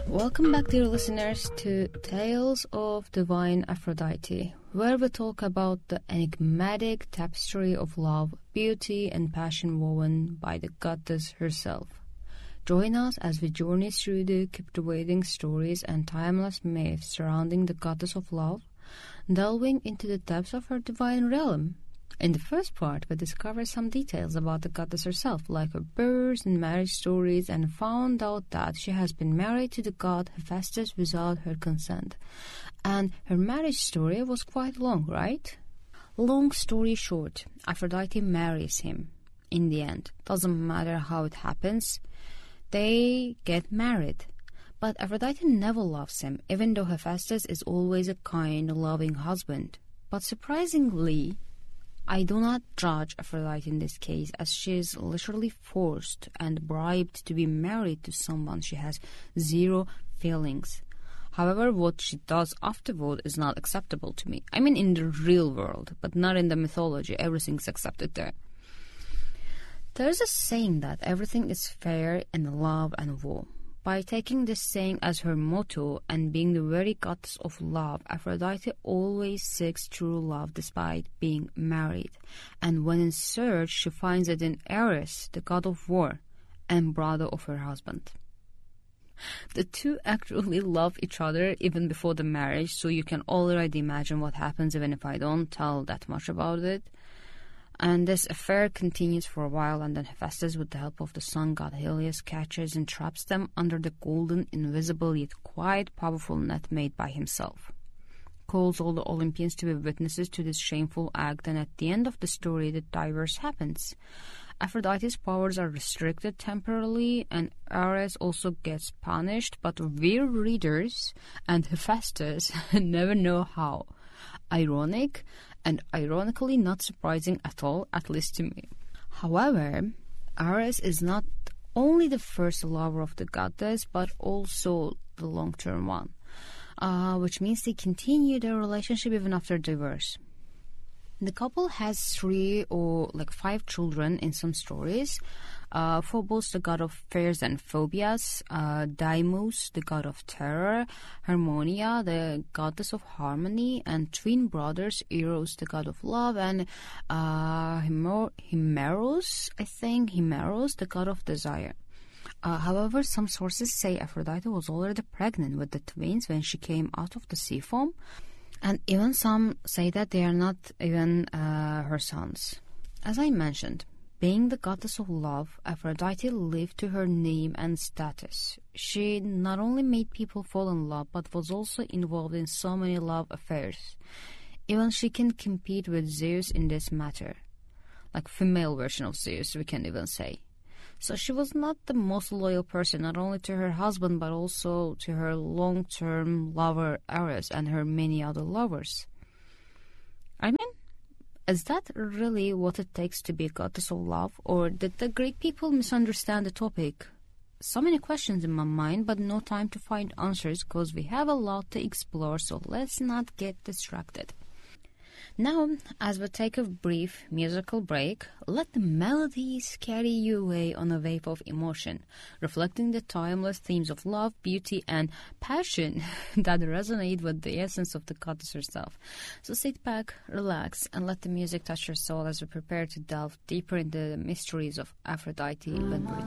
Welcome back, dear listeners, to Tales of Divine Aphrodite, where we talk about the enigmatic tapestry of love, beauty, and passion woven by the goddess herself. Join us as we journey through the captivating stories and timeless myths surrounding the goddess of love, delving into the depths of her divine realm. In the first part, we discovered some details about the goddess herself, like her birth and marriage stories, and found out that she has been married to the god Hephaestus without her consent. And her marriage story was quite long, right? Long story short, Aphrodite marries him. In the end, doesn't matter how it happens, they get married. But Aphrodite never loves him, even though Hephaestus is always a kind, loving husband. But surprisingly, I do not judge Aphrodite in this case, as she is literally forced and bribed to be married to someone she has zero feelings. However, what she does afterward is not acceptable to me. I mean in the real world, but not in the mythology. Everything's accepted there. There's a saying that everything is fair in love and war. By taking this saying as her motto and being the very goddess of love, Aphrodite always seeks true love despite being married. And when in search, she finds it in Ares, the god of war, and brother of her husband. The two actually love each other even before the marriage, so you can already imagine what happens even if I don't tell that much about it. And this affair continues for a while, and then Hephaestus, with the help of the sun god Helios, catches and traps them under the golden, invisible, yet quite powerful net made by himself. Calls all the Olympians to be witnesses to this shameful act, and at the end of the story, the diverse happens. Aphrodite's powers are restricted temporarily, and Ares also gets punished, but we readers and Hephaestus never know how. Ironic, and ironically not surprising at all, at least to me. However, Ares is not only the first lover of the goddess, but also the long-term one, which means they continue their relationship even after divorce. The couple has 3 or 5 children in some stories. Phobos, the god of fears and phobias, Deimos, the god of terror, Harmonia, the goddess of harmony, and twin brothers, Eros, the god of love, and Himeros, the god of desire. However, some sources say Aphrodite was already pregnant with the twins when she came out of the sea foam, and even some say that they are not even her sons. As I mentioned, being the goddess of love, Aphrodite lived to her name and status. She not only made people fall in love, but was also involved in so many love affairs. Even she can compete with Zeus in this matter. Like female version of Zeus, we can even say. So she was not the most loyal person, not only to her husband, but also to her long-term lover Ares and her many other lovers. I mean, is that really what it takes to be a goddess of love? Or did the Greek people misunderstand the topic? So many questions in my mind, but no time to find answers because we have a lot to explore, so let's not get distracted. Now, as we take a brief musical break, let the melodies carry you away on a wave of emotion, reflecting the timeless themes of love, beauty, and passion that resonate with the essence of the goddess herself. So sit back, relax, and let the music touch your soul as we prepare to delve deeper into the mysteries of Aphrodite when we return.